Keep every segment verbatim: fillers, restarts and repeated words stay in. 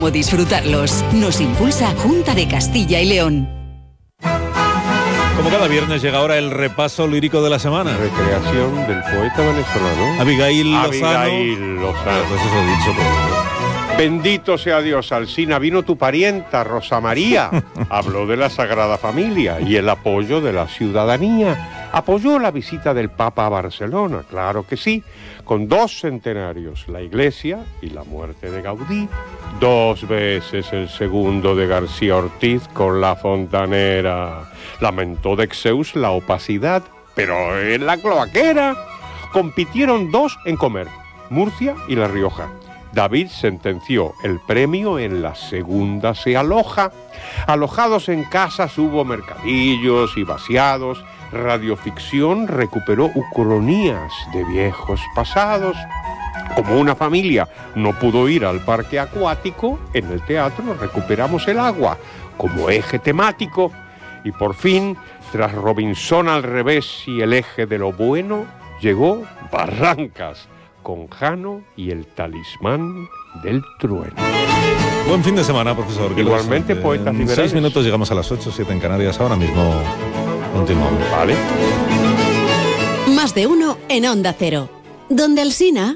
disfrutarlos. Nos impulsa Junta de Castilla y León. Como cada viernes llega ahora el repaso lírico de la semana. Recreación del poeta venezolano Abigail Lozano. Abigail Lozano. Pues eso he dicho, pero... Bendito sea Dios, Alsina, vino tu parienta, Rosa María. Habló de la Sagrada Familia y el apoyo de la ciudadanía. Apoyó la visita del Papa a Barcelona, claro que sí, con dos centenarios, la Iglesia y la muerte de Gaudí. Dos veces el segundo de García Ortiz con la fontanera. Lamentó de Exeus la opacidad, pero en la cloaquera compitieron dos en comer, Murcia y La Rioja. David sentenció el premio en la segunda se aloja. Alojados en casas hubo mercadillos y vaciados. Radioficción recuperó ucronías de viejos pasados. Como una familia no pudo ir al parque acuático, en el teatro recuperamos el agua como eje temático. Y por fin, tras Robinson al revés y el eje de lo bueno, llegó Barrancas, con Jano y el talismán del trueno. Buen fin de semana, profesor. Igualmente, poetas liberales. En seis minutos llegamos a las ocho, siete en Canarias. Ahora mismo continuamos. Vale. Más de uno en Onda Cero. Donde Alsina...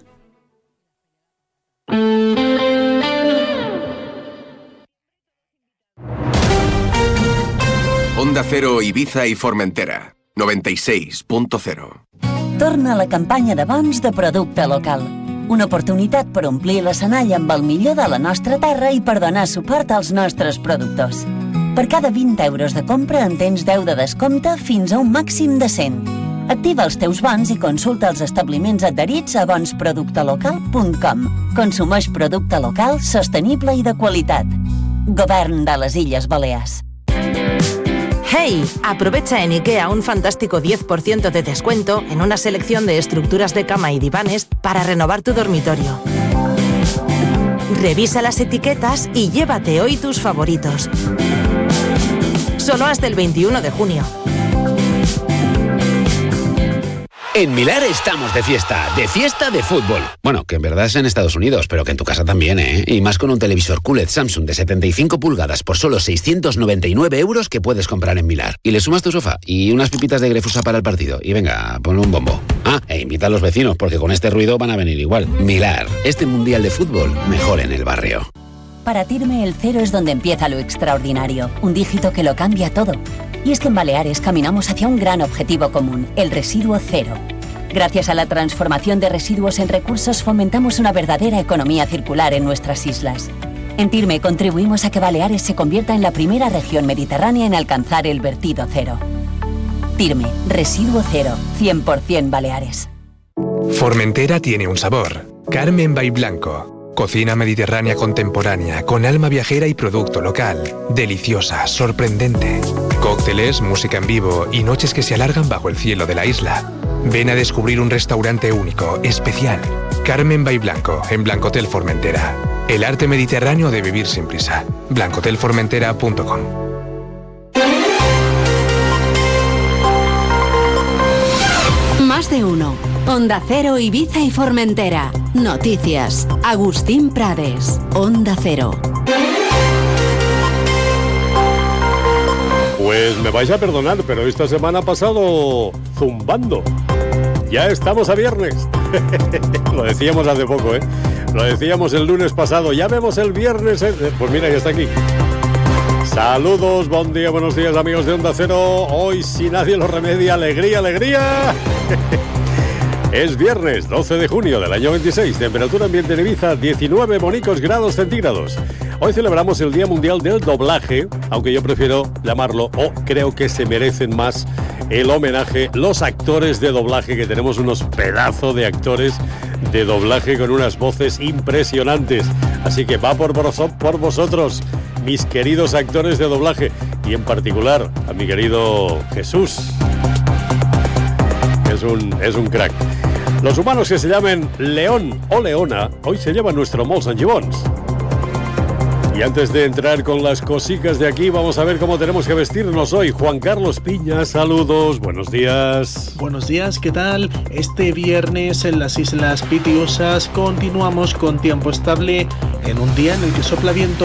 Onda Cero, Ibiza i Formentera, noventa i seis punt cero. Torna la campanya de bons de producte local. Una oportunitat per omplir l'escenari amb el millor de la nostra terra i per donar suport als nostres productors. Per cada vint euros de compra en tens deu de descompte fins a un màxim de cent. Activa els teus bons i consulta els establiments adherits a bons producte local punt com. Consumeix producte local, sostenible i de qualitat. Govern de les Illes Balears. ¡Hey! Aprovecha en IKEA un fantástico diez por ciento de descuento en una selección de estructuras de cama y divanes para renovar tu dormitorio. Revisa las etiquetas y llévate hoy tus favoritos. Solo hasta el veintiuno de junio. En Milar estamos de fiesta, de fiesta de fútbol. Bueno, que en verdad es en Estados Unidos, pero que en tu casa también, ¿eh? Y más con un televisor Q L E D Samsung de setenta y cinco pulgadas por solo seiscientos noventa y nueve euros que puedes comprar en Milar. Y le sumas tu sofá y unas pipitas de Grefusa para el partido. Y venga, ponle un bombo. Ah, e invita a los vecinos, porque con este ruido van a venir igual. Milar, este mundial de fútbol, mejor en el barrio. Para Tirme, el cero es donde empieza lo extraordinario. Un dígito que lo cambia todo. Y es que en Baleares caminamos hacia un gran objetivo común, el residuo cero. Gracias a la transformación de residuos en recursos fomentamos una verdadera economía circular en nuestras islas. En Tirme contribuimos a que Baleares se convierta en la primera región mediterránea en alcanzar el vertido cero. Tirme, residuo cero, cien por ciento Baleares. Formentera tiene un sabor. Carmen by Blanco. Cocina mediterránea contemporánea, con alma viajera y producto local. Deliciosa, sorprendente. Cócteles, música en vivo y noches que se alargan bajo el cielo de la isla. Ven a descubrir un restaurante único, especial. Carmen by Blanco, en Blancotel Formentera. El arte mediterráneo de vivir sin prisa. blancotel formentera punto com. Más de uno. Onda Cero, Ibiza y Formentera. Noticias. Agustín Prades. Onda Cero. Pues me vais a perdonar, pero esta semana ha pasado zumbando. Ya estamos a viernes. Lo decíamos hace poco, ¿eh? Lo decíamos el lunes pasado. Ya vemos el viernes. ¿eh? Pues mira, ya está aquí. Saludos, buen día, buenos días, amigos de Onda Cero. Hoy, si nadie lo remedia, alegría, alegría. Es viernes, doce de junio del año veintiséis. Temperatura ambiente en Ibiza, diecinueve bonicos grados centígrados. Hoy celebramos el Día Mundial del Doblaje, aunque yo prefiero llamarlo, o creo que se merecen más el homenaje, los actores de doblaje, que tenemos unos pedazos de actores de doblaje con unas voces impresionantes. Así que va por, por vosotros, mis queridos actores de doblaje, y en particular a mi querido Jesús. Es un, es un crack. Los humanos que se llamen León o Leona hoy se llevan nuestro Molts and Gibbons. Y antes de entrar con las cositas de aquí, vamos a ver cómo tenemos que vestirnos hoy. Juan Carlos Piña, saludos, buenos días. Buenos días, ¿qué tal? Este viernes en las Islas Pitiusas continuamos con tiempo estable en un día en el que sopla viento